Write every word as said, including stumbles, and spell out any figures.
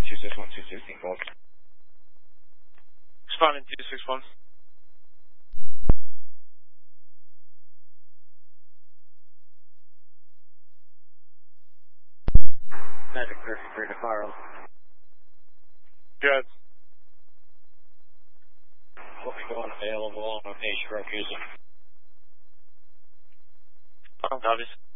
two six one two sixteen calls. Responding two six one. Magic thirty three to Carl. Good. Will be going available on a stroke user. Oh, obvious.